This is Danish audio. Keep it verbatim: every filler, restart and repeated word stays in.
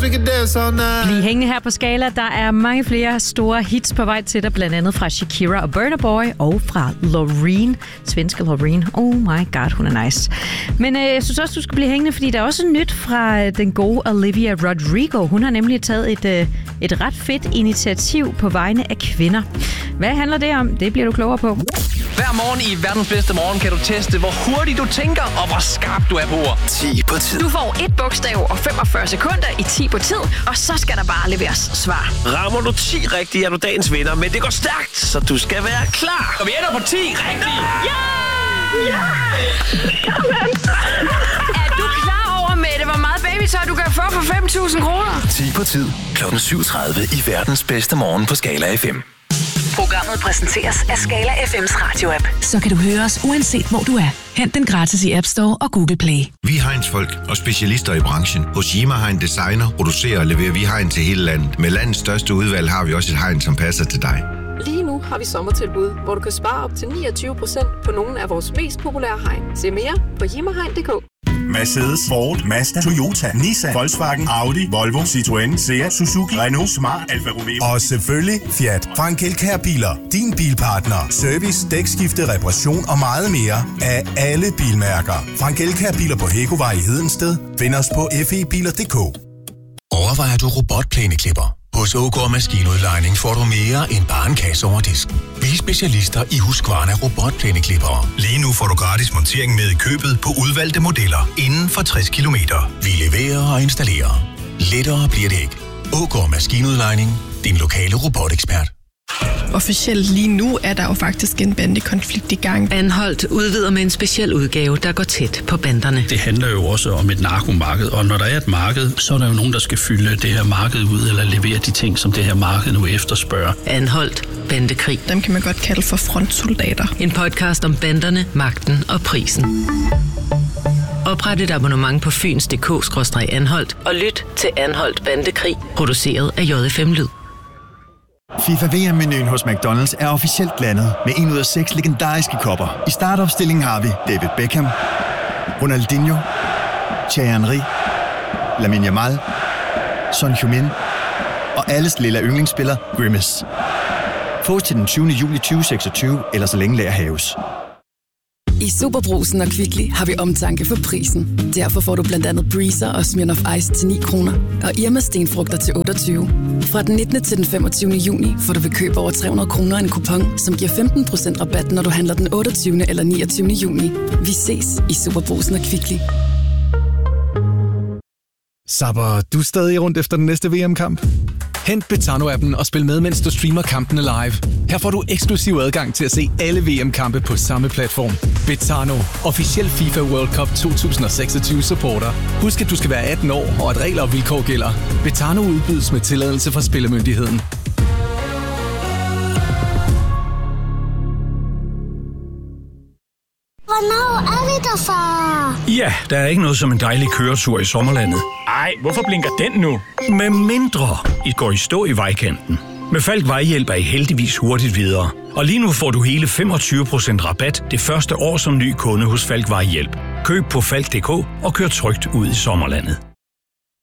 we can dance all night. Bliv hængende her på Skala. Der er mange flere store hits på vej til dig, blandt andet fra Shakira og Burna Boy, og fra Loreen, svenske Loreen. Oh my god, hun er nice. Men øh, jeg synes også, du skal blive hængende, fordi der er også nyt fra den gode Olivia Rodrigo. Hun har nemlig taget et, øh, et ret fedt initiativ på vegne af kvinder. Hvad handler det om? Det bliver du klogere på. Hver morgen i verdens bedste morgen kan du teste, hvor hurtigt du tænker, og hvor skarp du er på ord. ti på tid. Du får et bogstav og femogfyrre sekunder i ti på tid, og så skal der bare leveres svar. Rammer du ti rigtigt, er du dagens vinder, men det går stærkt, så du skal være klar. Og vi ender på ti rigtigt. Ja! Ja! Er du klar over, Mette, hvor meget babytøj du kan få for fem tusind kroner? ti på tid. klokken syv tredive i verdens bedste morgen på Skala F M. Programmet præsenteres af Skala F M's radio-app. Så kan du høre os uanset hvor du er. Hent den gratis i App Store og Google Play. Vi er Heinz-folk og specialister i branchen. Hos Yima Hein Designer producerer og leverer vi hegn til hele landet. Med landets største udvalg har vi også et hegn, som passer til dig. Lige nu har vi sommertilbud, hvor du kan spare op til niogtyve procent på nogle af vores mest populære hegn. Se mere på yimahegn punktum d k. Mercedes, Ford, Mazda, Toyota, Nissan, Volkswagen, Audi, Volvo, Citroën, Seat, Suzuki, Renault, Smart, Alfa Romeo og selvfølgelig Fiat. Frank Elkjær Biler. Din bilpartner. Service, dækskifte, reparation og meget mere af alle bilmærker. Frank Elkjær Biler på Hækkovej i Hedensted. Find os på f e biler punktum d k. Overvejer du robotplæneklipper? Hos Ågaard Maskinudlejning får du mere end bare en kasse over disken. Vi er specialister i Husqvarna robotplæneklippere. Lige nu får du gratis montering med i købet på udvalgte modeller inden for tres kilometer. Vi leverer og installerer. Lettere bliver det ikke. Ågaard Maskinudlejning. Din lokale robotekspert. Officielt lige nu er der jo faktisk en bandekonflikt i gang. Anholdt udvider med en speciel udgave, der går tæt på banderne. Det handler jo også om et narkomarked, og når der er et marked, så er der jo nogen, der skal fylde det her marked ud, eller levere de ting, som det her marked nu efterspørger. Anholdt bandekrig. Dem kan man godt kalde for frontsoldater. En podcast om banderne, magten og prisen. Opret et abonnement på fyns punktum d k skråstreg anholdt og lyt til Anholdt Bandekrig, produceret af J F M Lyd. FIFA V M-menuen hos McDonald's er officielt blandet med en ud af seks legendariske kopper. I startopstillingen har vi David Beckham, Ronaldinho, Thierry Henry, Lamine Yamal, Son Heung-min og alles lille yndlingsspiller Grimace. Få til den tyvende juli tyve seksogtyve, eller så længe lager haves. I Superbrugsen og Kvickly har vi omtanke for prisen. Derfor får du blandt andet Breezer og Smirnoff Ice til ni kroner. Og Irma stenfrugter til otteogtyve. Fra den nittende til den femogtyvende juni får du ved køb over tre hundrede kroner en kupon, som giver femten procent rabat, når du handler den otteogtyvende eller niogtyvende juni. Vi ses i Superbrugsen og Kvickly. Sapper du stadig rundt efter den næste V M-kamp? Hent Betano-appen og spil med, mens du streamer kampene live. Her får du eksklusiv adgang til at se alle V M-kampe på samme platform. Betano, officiel FIFA World Cup to tusind seksogtyve supporter. Husk, at du skal være atten år, og at regler og vilkår gælder. Betano udbydes med tilladelse fra Spillemyndigheden. Hvornår er vi der, far? Ja, der er ikke noget som en dejlig køretur i sommerlandet. Ej, hvorfor blinker den nu? Med mindre I går i stå i vejkanten. Med Falk Vejhjælp er I heldigvis hurtigt videre. Og lige nu får du hele femogtyve procent rabat det første år som ny kunde hos Falk Vejhjælp. Køb på falk punktum d k og kør trygt ud i sommerlandet.